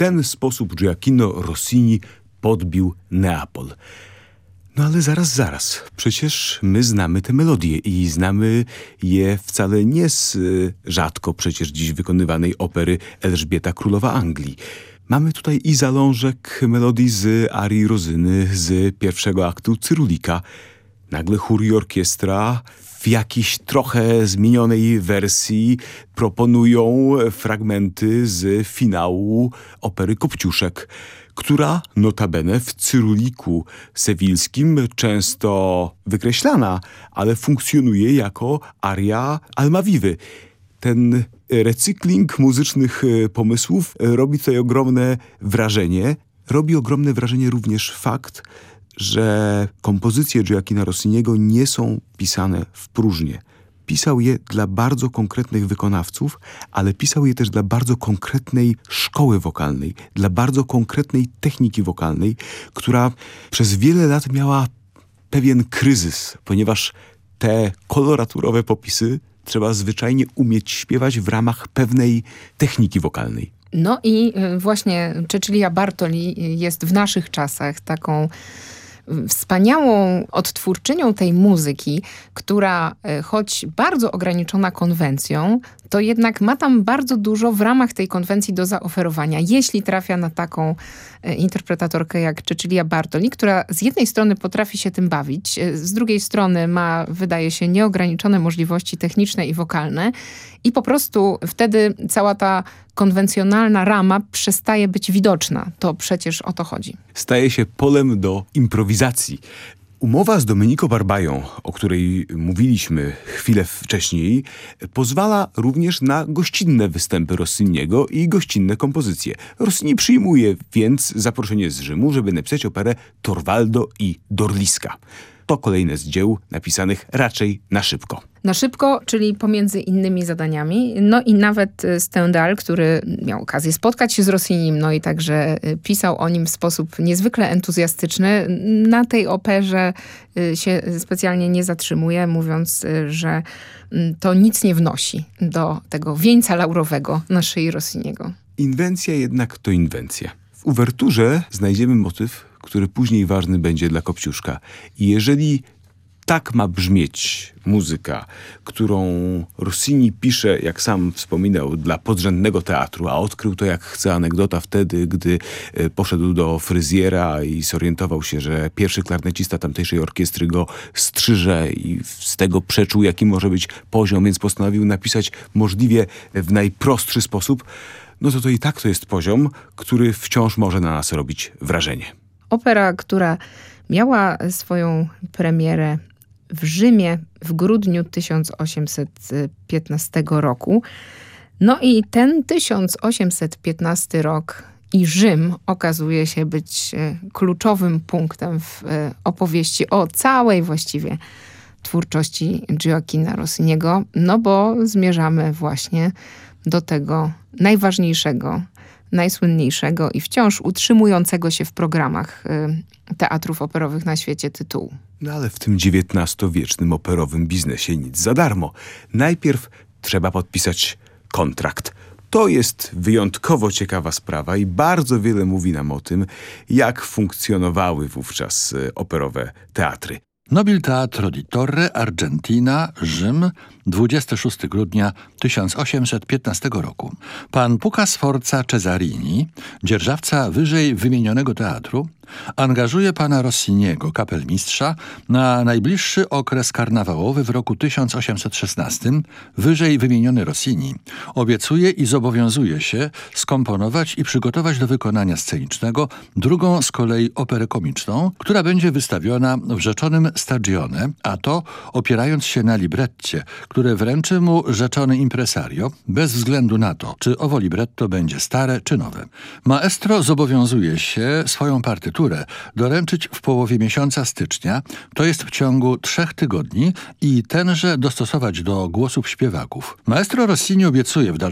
ten sposób Gioacchino Rossini podbił Neapol. No ale zaraz. Przecież my znamy te melodie i znamy je wcale nie z rzadko przecież dziś wykonywanej opery Elżbieta Królowa Anglii. Mamy tutaj i zalążek melodii z arii Rozyny z pierwszego aktu Cyrulika. Nagle chór i orkiestra w jakiejś trochę zmienionej wersji proponują fragmenty z finału opery Kopciuszek, która notabene w Cyruliku sewilskim często wykreślana, ale funkcjonuje jako aria Almaviwy. Ten recykling muzycznych pomysłów robi tutaj ogromne wrażenie. Robi ogromne wrażenie również fakt, że kompozycje Gioacchina Rossiniego nie są pisane w próżnię. Pisał je dla bardzo konkretnych wykonawców, ale pisał je też dla bardzo konkretnej szkoły wokalnej, dla bardzo konkretnej techniki wokalnej, która przez wiele lat miała pewien kryzys, ponieważ te koloraturowe popisy trzeba zwyczajnie umieć śpiewać w ramach pewnej techniki wokalnej. No i właśnie Cecilia Bartoli jest w naszych czasach taką wspaniałą odtwórczynią tej muzyki, która choć bardzo ograniczona konwencją, to jednak ma tam bardzo dużo w ramach tej konwencji do zaoferowania. Jeśli trafia na taką interpretatorkę jak Cecilia Bartoli, która z jednej strony potrafi się tym bawić, z drugiej strony ma, wydaje się, nieograniczone możliwości techniczne i wokalne i po prostu wtedy cała ta konwencjonalna rama przestaje być widoczna. To przecież o to chodzi. Staje się polem do improwizacji. Umowa z Domenico Barbają, o której mówiliśmy chwilę wcześniej, pozwala również na gościnne występy Rossiniego i gościnne kompozycje. Rossini przyjmuje więc zaproszenie z Rzymu, żeby napisać operę Torvaldo i Dorliska. To kolejne z dzieł napisanych raczej na szybko. Na szybko, czyli pomiędzy innymi zadaniami. No i nawet Stendhal, który miał okazję spotkać się z Rossinim, no i także pisał o nim w sposób niezwykle entuzjastyczny, na tej operze się specjalnie nie zatrzymuje, mówiąc, że to nic nie wnosi do tego wieńca laurowego na szyi Rossiniego. Inwencja jednak to inwencja. W uwerturze znajdziemy motyw, który później ważny będzie dla Kopciuszka. I jeżeli tak ma brzmieć muzyka, którą Rossini pisze, jak sam wspominał, dla podrzędnego teatru, a odkrył to, jak chce anegdota wtedy, gdy poszedł do fryzjera i zorientował się, że pierwszy klarnecista tamtejszej orkiestry go strzyże i z tego przeczuł, jaki może być poziom, więc postanowił napisać możliwie w najprostszy sposób, no to i tak to jest poziom, który wciąż może na nas robić wrażenie. Opera, która miała swoją premierę w Rzymie w grudniu 1815 roku. No i ten 1815 rok i Rzym okazuje się być kluczowym punktem w opowieści o całej właściwie twórczości Gioacchina Rossiniego, no bo zmierzamy właśnie do tego najważniejszego, najsłynniejszego i wciąż utrzymującego się w programach teatrów operowych na świecie tytułu. No ale w tym XIX-wiecznym operowym biznesie nic za darmo. Najpierw trzeba podpisać kontrakt. To jest wyjątkowo ciekawa sprawa i bardzo wiele mówi nam o tym, jak funkcjonowały wówczas operowe teatry. Nobile Teatro di Torre, Argentina, Rzym, 26 grudnia 1815 roku. Pan Puca Sforza Cesarini, dzierżawca wyżej wymienionego teatru, angażuje pana Rossiniego, kapelmistrza, na najbliższy okres karnawałowy w roku 1816. Wyżej wymieniony Rossini obiecuje i zobowiązuje się skomponować i przygotować do wykonania scenicznego drugą z kolei operę komiczną, która będzie wystawiona w rzeczonym Stagione, a to opierając się na libretcie, które wręczy mu rzeczony impresario, bez względu na to, czy owo libretto będzie stare czy nowe. Maestro zobowiązuje się swoją partyturę doręczyć w połowie miesiąca stycznia, to jest w ciągu 3 tygodni i tenże dostosować do głosów śpiewaków. Maestro Rossini obiecuje w dalszym